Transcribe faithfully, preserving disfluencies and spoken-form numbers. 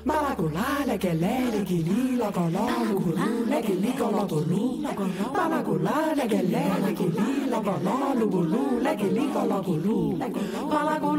Malagulá, leguelé, leguili, logoló, lugulu, leguili, gologulu. Malagulá, leguelé, leguili, logoló, lugulu, leguili, gologulu. Malagulá.